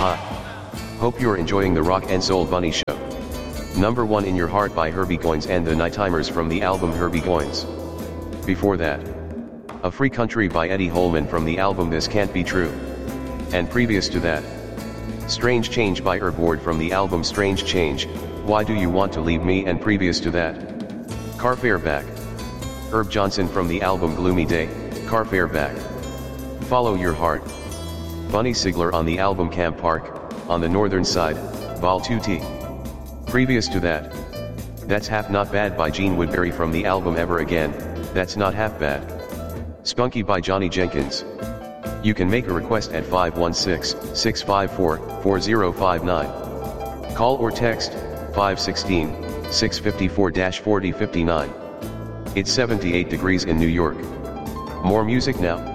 Hi. Hope you're enjoying the Rock and Soul Bunny Show. Number 1 in Your Heart by Herbie Goins and the Nighttimers from the album Herbie Goins. Before that, A Free Country by Eddie Holman from the album This Can't Be True. And previous to that, Strange Change by Herb Ward from the album Strange Change, Why Do You Want to Leave Me, and previous to that, Carfare Back. Herb Johnson from the album Gloomy Day, Carfare Back. Follow Your Heart. Bunny Sigler on the album Camp Park, on the northern side, Vol 2T. Previous to that, That's Half Not Bad by Gene Woodbury from the album Ever Again, That's Not Half Bad. Spunky by Johnny Jenkins. You can make a request at 516-654-4059. Call or text, 516-654-4059. It's 78 degrees in New York. More music now.